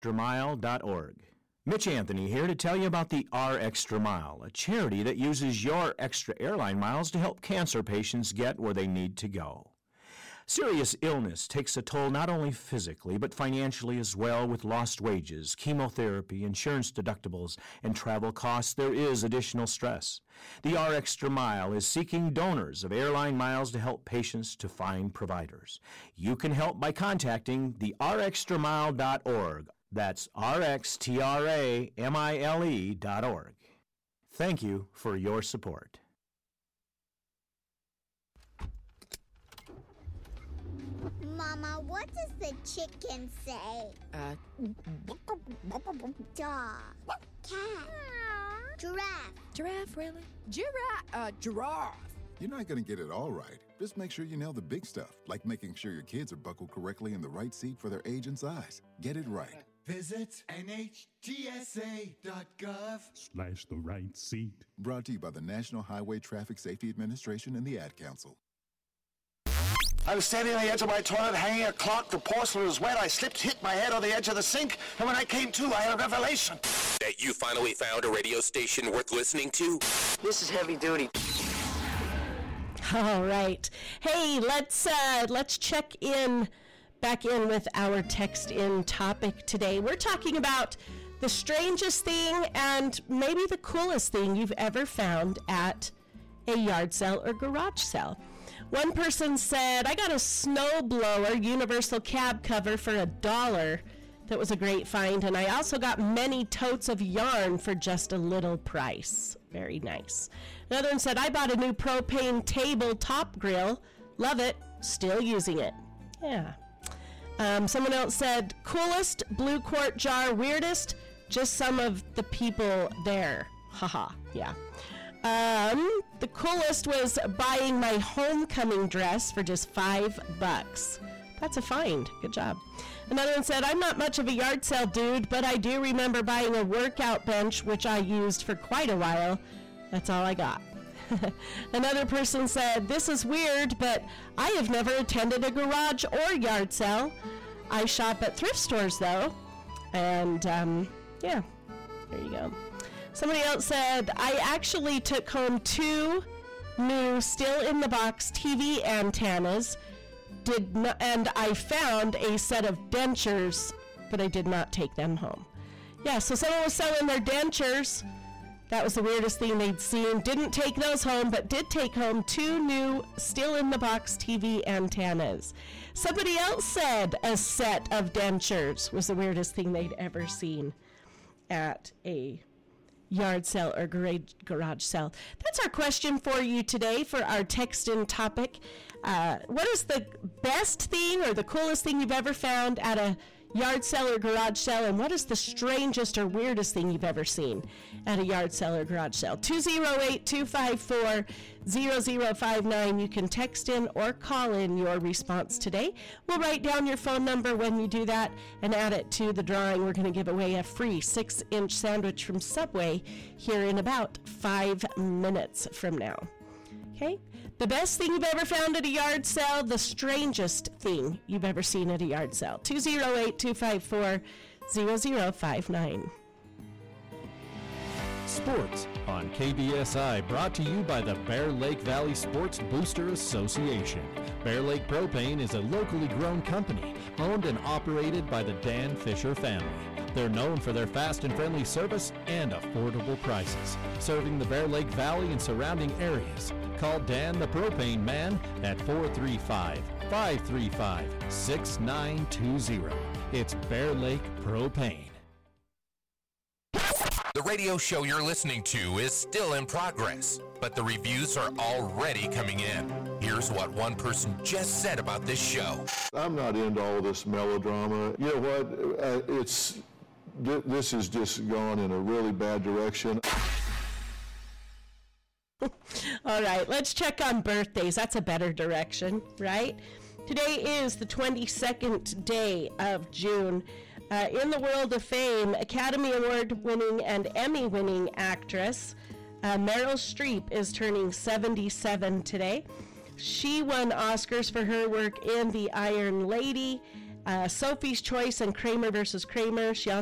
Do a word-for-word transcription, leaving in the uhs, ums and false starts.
extra mile dot org. Mitch Anthony here to tell you about the R Extra Mile, a charity that uses your extra airline miles to help cancer patients get where they need to go. Serious illness takes a toll not only physically but financially as well. With lost wages, chemotherapy, insurance deductibles, and travel costs, there is additional stress. The R Extra Mile is seeking donors of airline miles to help patients to find providers. You can help by contacting the r extra mile dot org. That's R X T R A M I L E dot org. Thank you for your support. Mama, what does the chicken say? Uh, Dog. Cat. Giraffe. Giraffe, really? Giraffe, uh, giraffe. You're not going to get it all right. Just make sure you nail the big stuff, like making sure your kids are buckled correctly in the right seat for their age and size. Get it right. Visit N H T S A dot gov slash the right seat. Brought to you by the National Highway Traffic Safety Administration and the Ad Council. I was standing on the edge of my toilet, hanging a clock. The porcelain was wet. I slipped, hit my head on the edge of the sink, and when I came to, I had a revelation. That you finally found a radio station worth listening to? This is heavy duty. All right. Hey, let's uh, let's check in, back in with our text in topic today. We're talking about the strangest thing and maybe the coolest thing you've ever found at a yard sale or garage sale. One person said, I got a snowblower universal cab cover for a dollar. That was a great find. And I also got many totes of yarn for just a little price. Very nice. Another one said, I bought a new propane tabletop grill. Love it. Still using it. Yeah. Um, someone else said, coolest blue quart jar, weirdest, just some of the people there. Haha. Yeah. Um, the coolest was buying my homecoming dress for just five bucks. That's a find. Good job. Another one said, I'm not much of a yard sale dude, but I do remember buying a workout bench, which I used for quite a while. That's all I got. Another person said, this is weird, but I have never attended a garage or yard sale. I shop at thrift stores, though. And, um, yeah, there you go. Somebody else said, I actually took home two new still-in-the-box T V antennas, did not, and I found a set of dentures, but I did not take them home. Yeah, so someone was selling their dentures. That was the weirdest thing they'd seen. Didn't take those home, but did take home two new still-in-the-box T V antennas. Somebody else said a set of dentures was the weirdest thing they'd ever seen at a yard sale or garage, garage sale. That's our question for you today for our text in topic. Uh, what is the best thing or the coolest thing you've ever found at a yard sale or garage sale, and what is the strangest or weirdest thing you've ever seen at a yard sale or garage sale? two oh eight, two five four, zero zero five nine. You can text in or call in your response today. We'll write down your phone number when you do that and add it to the drawing. We're going to give away a free six-inch sandwich from Subway here in about five minutes from now. Okay? The best thing you've ever found at a yard sale, the strangest thing you've ever seen at a yard sale. two oh eight, two five four, zero zero five nine. Sports on K B S I, brought to you by the Bear Lake Valley Sports Booster Association. Bear Lake Propane is a locally grown company owned and operated by the Dan Fisher family. They're known for their fast and friendly service and affordable prices, serving the Bear Lake Valley and surrounding areas. Call Dan the Propane Man at four three five, five three five, six nine two zero. It's Bear Lake Propane. The radio show you're listening to is still in progress, but the reviews are already coming in. Here's what one person just said about this show. I'm not into all this melodrama. You know what? Uh, it's th- this has just gone in a really bad direction. All right, let's check on birthdays. That's a better direction, right? Today is the twenty-second day of June. Uh, in the world of fame, Academy Award-winning and Emmy-winning actress uh, Meryl Streep is turning seventy-seven today. She won Oscars for her work in The Iron Lady uh, Sophie's Choice and Kramer versus Kramer. She also